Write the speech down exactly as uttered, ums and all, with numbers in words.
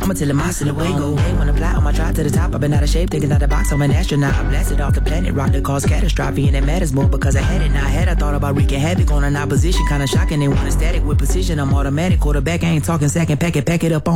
I'ma tell him I still away go. Hey, when I fly on my drive to the top, I've been out of shape, thinking out the box. I'm an astronaut. I blasted off the planet, rock that caused catastrophe, and it matters more because I had it. Now I had I thought about wreaking havoc on an opposition, kinda shocking. They want a static with precision. I'm automatic quarterback. I ain't talking second pack it, pack it up on.